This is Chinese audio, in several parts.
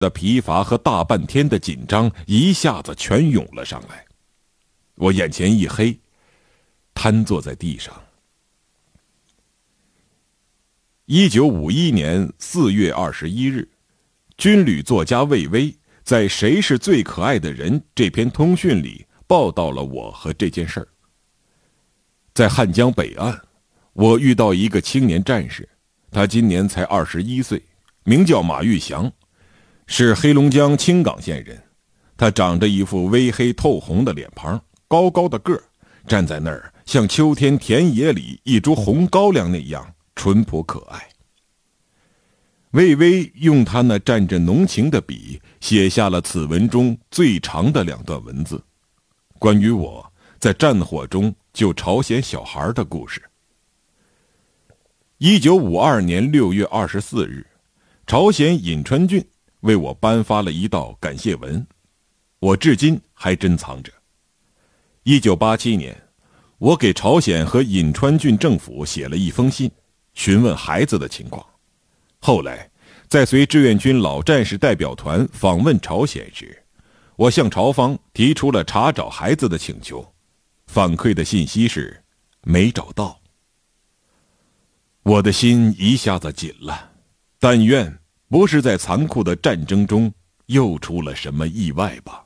的疲乏和大半天的紧张一下子全涌了上来，我眼前一黑，瘫坐在地上。1951年4月21日，军旅作家魏巍在《谁是最可爱的人》这篇通讯里报道了我和这件事儿。在汉江北岸，我遇到一个青年战士，他今年才21岁，名叫马玉祥，是黑龙江青冈县人。他长着一副微黑透红的脸庞，高高的个儿，站在那儿像秋天田野里一株红高粱那样淳朴可爱。魏巍用他那蘸着浓情的笔写下了此文中最长的2段文字，关于我在战火中救朝鲜小孩的故事。1952年6月24日，朝鲜颍川郡为我颁发了一道感谢文，我至今还珍藏着。1987年，我给朝鲜和颍川郡政府写了一封信，询问孩子的情况。后来，在随志愿军老战士代表团访问朝鲜时，我向朝方提出了查找孩子的请求，反馈的信息是没找到。我的心一下子紧了，但愿不是在残酷的战争中又出了什么意外吧。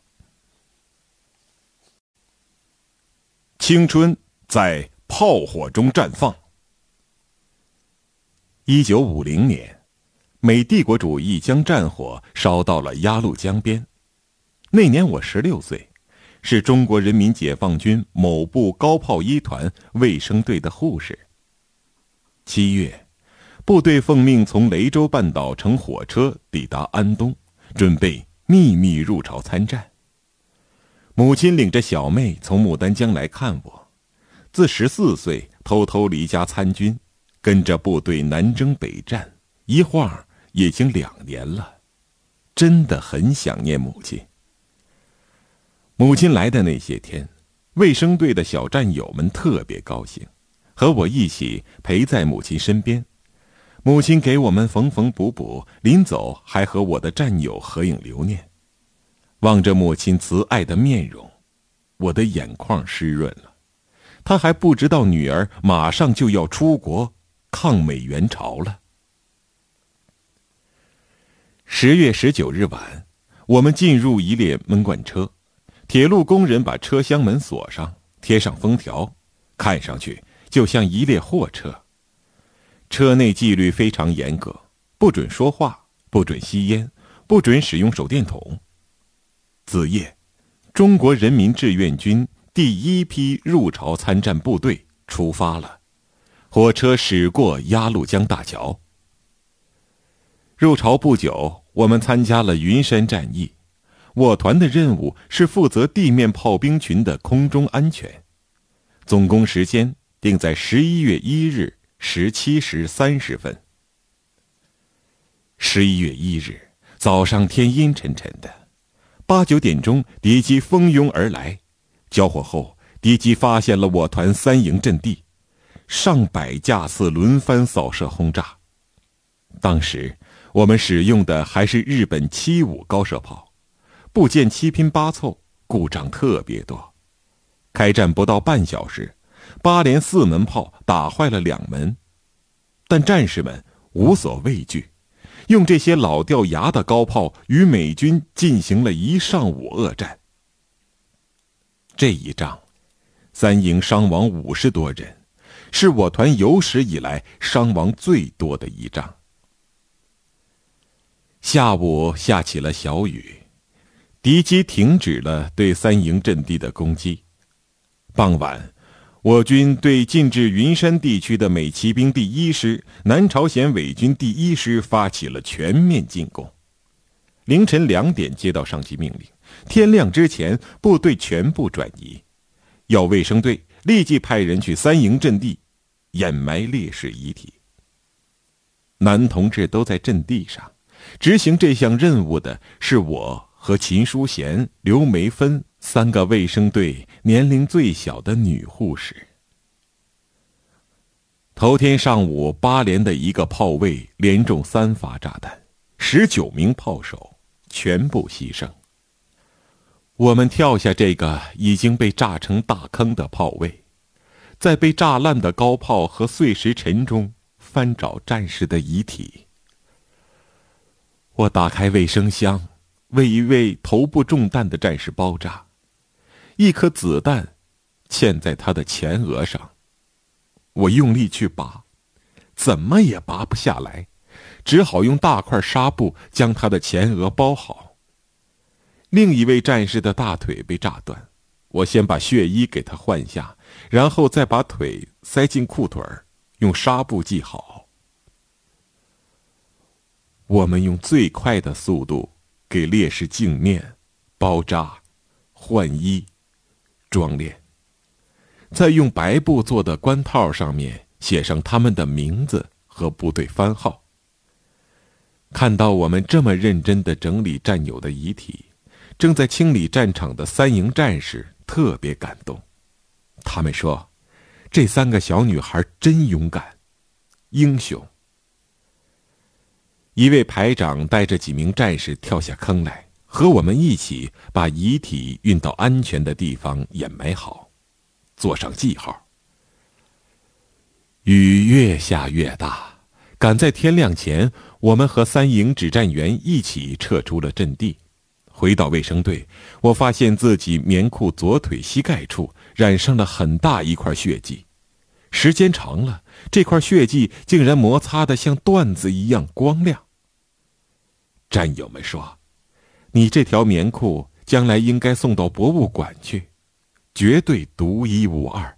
青春在炮火中绽放。1950年，美帝国主义将战火烧到了鸭绿江边。那年我16岁，是中国人民解放军某部高炮一团卫生队的护士。7月，部队奉命从雷州半岛乘火车抵达安东，准备秘密入朝参战。母亲领着小妹从牡丹江来看我，自14岁偷偷离家参军，跟着部队南征北战，一晃已经2年了，真的很想念母亲。母亲来的那些天，卫生队的小战友们特别高兴，和我一起陪在母亲身边。母亲给我们缝缝补补，临走还和我的战友合影留念。望着母亲慈爱的面容，我的眼眶湿润了。她还不知道女儿马上就要出国抗美援朝了。10月19日晚，我们进入一列闷罐车，铁路工人把车厢门锁上，贴上封条，看上去就像一列货车。车内纪律非常严格，不准说话，不准吸烟，不准使用手电筒。子夜，中国人民志愿军第1批入朝参战部队出发了，火车驶过鸭绿江大桥。入朝不久，我们参加了云山战役，我团的任务是负责地面炮兵群的空中安全。总攻时间定在11月1日17时30分。11月1日早上，天阴沉沉的，8、9点钟，敌机蜂拥而来。交火后，敌机发现了我团3营阵地，上百架次轮番扫射轰炸。当时我们使用的还是日本75高射炮，部件七拼八凑，故障特别多。开战不到半小时，8连4门炮打坏了2门，但战士们无所畏惧，用这些老掉牙的高炮与美军进行了1上午恶战。这一仗，3营伤亡50多人，是我团有史以来伤亡最多的一仗。下午下起了小雨，敌机停止了对3营阵地的攻击。傍晚，我军对进至云山地区的美骑兵第1师、南朝鲜伪军第1师发起了全面进攻。凌晨2点接到上级命令，天亮之前部队全部转移，要卫生队立即派人去3营阵地掩埋烈士遗体。男同志都在阵地上，执行这项任务的是我和秦淑贤、刘梅芬3个卫生队年龄最小的女护士。头天上午，8连的一个炮位连中3发炸弹，19名炮手全部牺牲。我们跳下这个已经被炸成大坑的炮位，在被炸烂的高炮和碎石尘中翻找战士的遗体。我打开卫生箱，为一位头部中弹的战士包扎，一颗子弹嵌在他的前额上。我用力去拔，怎么也拔不下来，只好用大块纱布将他的前额包好。另一位战士的大腿被炸断，我先把血衣给他换下，然后再把腿塞进裤腿，用纱布系好。我们用最快的速度给烈士净面、包扎、换衣、装殓，再用白布做的冠套上面写上他们的名字和部队番号。看到我们这么认真地整理战友的遗体，正在清理战场的3营战士特别感动。他们说，这3个小女孩真勇敢，英雄。一位排长带着几名战士跳下坑来，和我们一起把遗体运到安全的地方掩埋好，做上记号。雨越下越大，赶在天亮前，我们和3营指战员一起撤出了阵地。回到卫生队，我发现自己棉裤左腿膝盖处染上了很大一块血迹，时间长了，这块血迹竟然摩擦得像缎子一样光亮。战友们说，你这条棉裤将来应该送到博物馆去，绝对独一无二。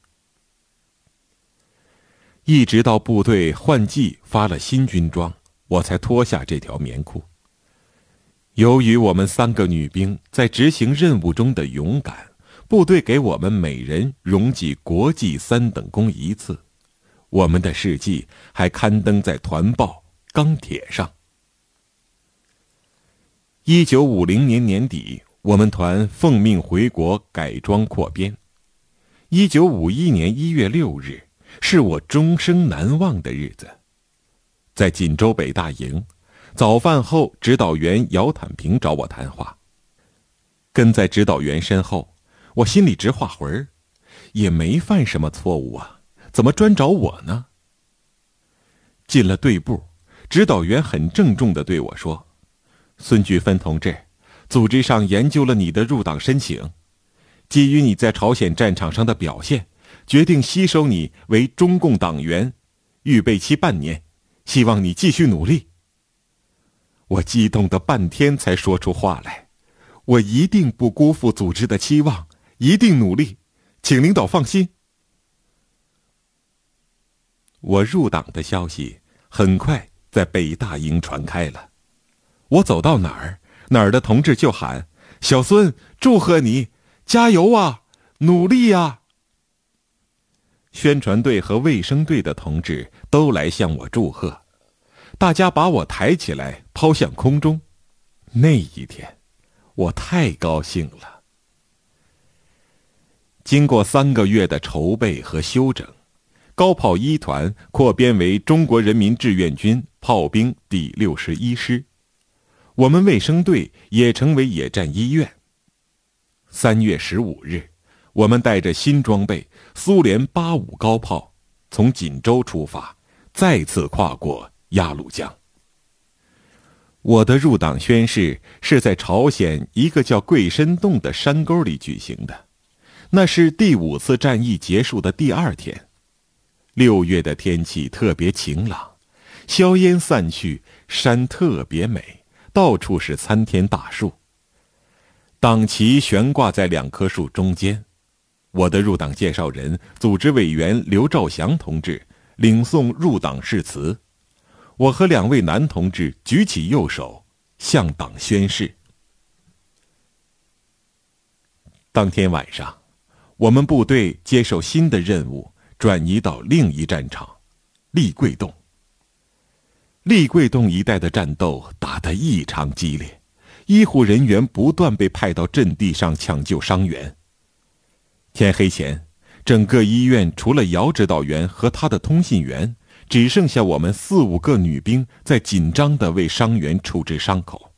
一直到部队换季发了新军装，我才脱下这条棉裤。由于我们3个女兵在执行任务中的勇敢，部队给我们每人荣记国际3等功1次，我们的事迹还刊登在团报《钢铁》上。1950年年底，我们团奉命回国改装扩编。1951年1月6日，是我终生难忘的日子。在锦州北大营，早饭后，指导员姚坦平找我谈话。跟在指导员身后，我心里直画魂儿，也没犯什么错误啊，怎么专找我呢？进了队部，指导员很郑重地对我说，孙菊芬同志，组织上研究了你的入党申请，基于你在朝鲜战场上的表现，决定吸收你为中共党员，预备期半年，希望你继续努力。我激动得半天才说出话来，我一定不辜负组织的期望，一定努力，请领导放心。我入党的消息很快在北大营传开了，我走到哪儿，哪儿的同志就喊，小孙，祝贺你，加油啊，努力啊。宣传队和卫生队的同志都来向我祝贺，大家把我抬起来抛向空中。那一天，我太高兴了。经过3个月的筹备和休整，高炮1团扩编为中国人民志愿军炮兵第61师，我们卫生队也成为野战医院。3月15日，我们带着新装备苏联85高炮从锦州出发，再次跨过鸭绿江。我的入党宣誓是在朝鲜一个叫桂深洞的山沟里举行的，那是第5次战役结束的第2天。6月的天气特别晴朗，硝烟散去，山特别美，到处是参天大树。党旗悬挂在2棵树中间，我的入党介绍人、组织委员刘兆祥同志领诵入党誓词，我和2位男同志举起右手向党宣誓。当天晚上，我们部队接受新的任务，转移到另一战场立桂洞。立桂洞一带的战斗打得异常激烈，医护人员不断被派到阵地上抢救伤员。天黑前，整个医院除了姚指导员和他的通信员，只剩下我们4、5个女兵在紧张地为伤员处置伤口。